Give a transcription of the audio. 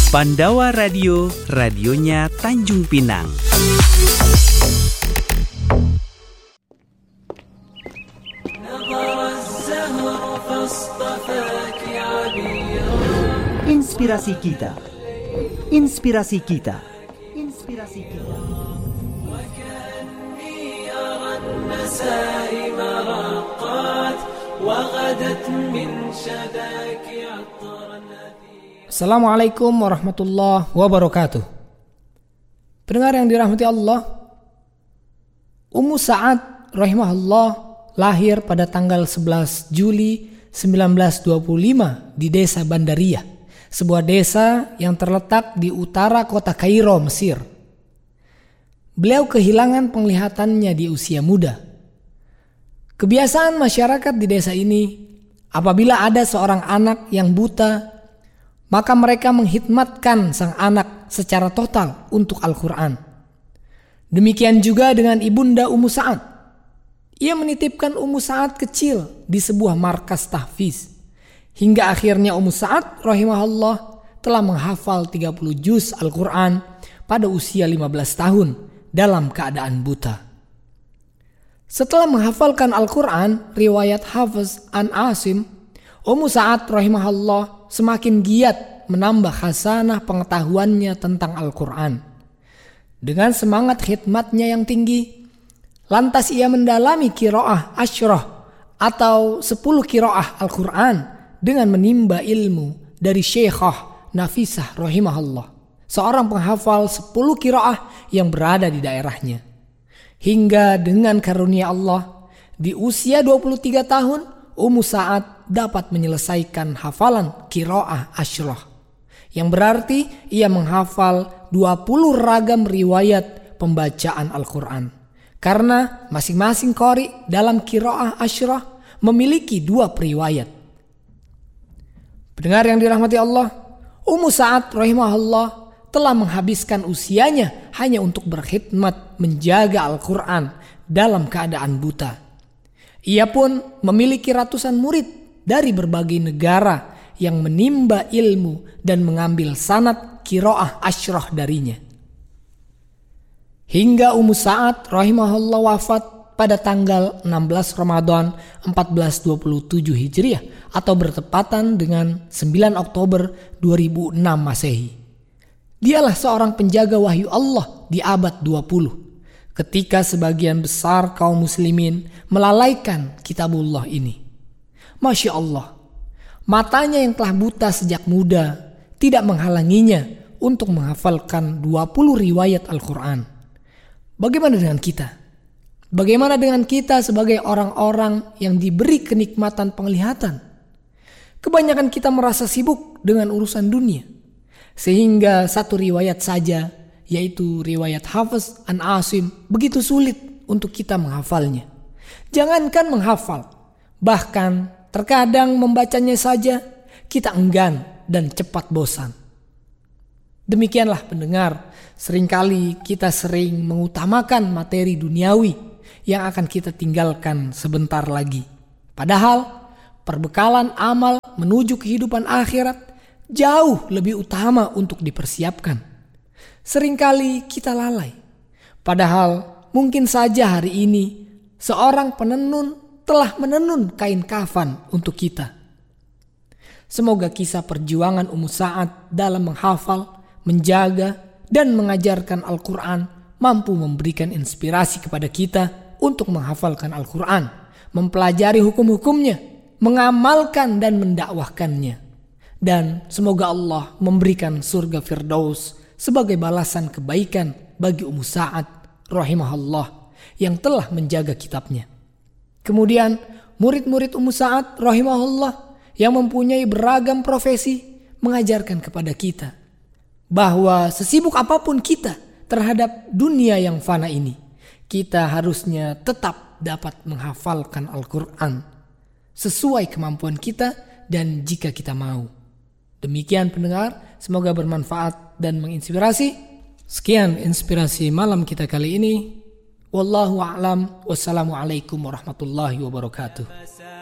Pandawa Radio, radionya Tanjung Pinang. Inspirasi kita. Inspirasi kita. Inspirasi kita. Assalamualaikum warahmatullahi wabarakatuh. Pendengar yang dirahmati Allah, Ummu Sa'ad rahimahullah lahir pada tanggal 11 Juli 1925 di desa Bandariyah, sebuah desa yang terletak di utara kota Kairo, Mesir. Beliau kehilangan penglihatannya di usia muda. Kebiasaan masyarakat di desa ini, apabila ada seorang anak yang buta, maka mereka menghidmatkan sang anak secara total untuk Al-Quran. Demikian juga dengan ibunda Ummu Sa'ad. Ia menitipkan Ummu Sa'ad kecil di sebuah markas tahfiz. Hingga akhirnya Ummu Sa'ad rahimahullah telah menghafal 30 juz Al-Quran pada usia 15 tahun dalam keadaan buta. Setelah menghafalkan Al-Quran, riwayat Hafiz an Asim, Ummu Sa'ad rahimahullah semakin giat menambah khasanah pengetahuannya tentang Al-Quran. Dengan semangat khidmatnya yang tinggi, lantas ia mendalami qiraah asyrah atau 10 qiraah Al-Quran dengan menimba ilmu dari Syekhah Nafisah rahimahullah, seorang penghafal 10 qiraah yang berada di daerahnya. Hingga dengan karunia Allah, di usia 23 tahun, Ummu Sa'ad dapat menyelesaikan hafalan qiraah asyrah, yang berarti ia menghafal 20 ragam riwayat pembacaan Al-Quran. Karena masing-masing qari dalam qiraah asyrah memiliki 2 periwayat. Pendengar yang dirahmati Allah, Ummu Sa'ad rahimahullah telah menghabiskan usianya hanya untuk berkhidmat menjaga Al-Quran dalam keadaan buta. Ia pun memiliki ratusan murid dari berbagai negara yang menimba ilmu dan mengambil sanad qiraah asyrah darinya. Hingga Ummu Sa'ad rahimahullah wafat pada tanggal 16 Ramadan 1427 Hijriah atau bertepatan dengan 9 Oktober 2006 Masehi. Dialah seorang penjaga wahyu Allah di abad 20. Ketika sebagian besar kaum muslimin melalaikan kitabullah ini. Masya Allah, matanya yang telah buta sejak muda tidak menghalanginya untuk menghafalkan 20 riwayat Al-Quran. Bagaimana dengan kita? Bagaimana dengan kita sebagai orang-orang yang diberi kenikmatan penglihatan? Kebanyakan kita merasa sibuk dengan urusan dunia, sehingga satu riwayat saja, yaitu riwayat Hafiz an Asim, begitu sulit untuk kita menghafalnya. Jangankan menghafal, bahkan terkadang membacanya saja kita enggan dan cepat bosan. Demikianlah pendengar, seringkali kita sering mengutamakan materi duniawi yang akan kita tinggalkan sebentar lagi. Padahal perbekalan amal menuju kehidupan akhirat jauh lebih utama untuk dipersiapkan. Seringkali kita lalai. Padahal mungkin saja hari ini seorang penenun telah menenun kain kafan untuk kita. Semoga kisah perjuangan Ummu Sa'ad dalam menghafal, menjaga, dan mengajarkan Al-Quran mampu memberikan inspirasi kepada kita untuk menghafalkan Al-Quran, mempelajari hukum-hukumnya, mengamalkan dan mendakwahkannya. Dan semoga Allah memberikan surga Firdaus sebagai balasan kebaikan bagi Ummu Sa'ad rahimahullah yang telah menjaga kitabnya. Kemudian murid-murid Ummu Sa'ad rahimahullah yang mempunyai beragam profesi mengajarkan kepada kita bahwa sesibuk apapun kita terhadap dunia yang fana ini, kita harusnya tetap dapat menghafalkan Al-Quran sesuai kemampuan kita dan jika kita mau. Demikian pendengar, semoga bermanfaat dan menginspirasi. Sekian inspirasi malam kita kali ini. Wallahu a'lam. Wassalamualaikum warahmatullahi wabarakatuh.